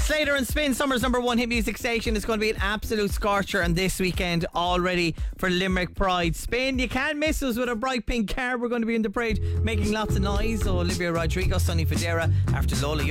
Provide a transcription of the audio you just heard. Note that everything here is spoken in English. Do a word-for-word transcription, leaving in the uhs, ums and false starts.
Slater and Spin, summer's number one hit music station. It's going to be an absolute scorcher on this weekend already for Limerick Pride. Spin, you can't miss us with a bright pink car. We're going to be in the parade making lots of noise. So Olivia Rodrigo, Sonny Fodera after Lola